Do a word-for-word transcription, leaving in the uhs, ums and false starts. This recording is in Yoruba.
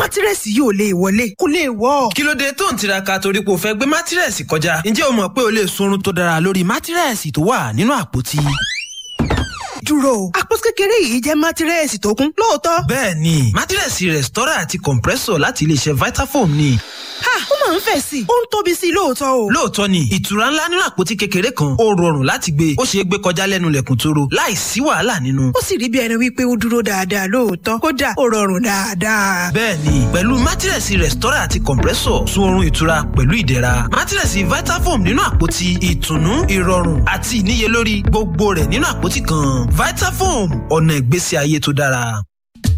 mátírẹ́sì yìí ò lè wọlé, kò lè wọ̀. Kí ló dé tó ń tiraka torí pé o fẹ́ gbé mátírẹ́sì kọjá? Ǹjẹ́ o mọ̀ pé o lè sunrun tó dára lórí mátírẹ́sì tó wà nínú àpótí? Dúró, àpótí kékeré yìí jẹ́ mátírẹ́sì tó kún lóòótọ́. Bẹ́ẹ̀ni, mátírẹ́sì Restore àti compressor láti iléeṣẹ́ Vitafoam ni. Ha! Ó máa ń fẹ̀ sí i, ó ń tóbi sí i lóòótọ́ o. Lóòótọ́ ni, ìtura ńlá nínú àpótí kékeré kan, ó rọrùn láti gbé, ó ṣeé gbé kọjá lẹ́nu lẹ̀kùn tóró, láì sí wàhálà nínú. Ó sì rí bí ẹni wípé ó dúró dáadáa lóòótọ́, kódà ó rọrùn dáadáa. Bẹ́ẹ̀ni, pẹ̀lú mátírẹ́sì Restore àti compressor, sun oorun ìtura pẹ̀lú ìdẹ̀ra. Mátírẹ́sì Vitafoam nínú àpótí, ìtùnú, ìrọ̀rùn àti ìníyelórí, gbogbo rẹ̀ nínú àpótí kan. Vitafoam, ọ̀nà ìgbésí ayé tó dára.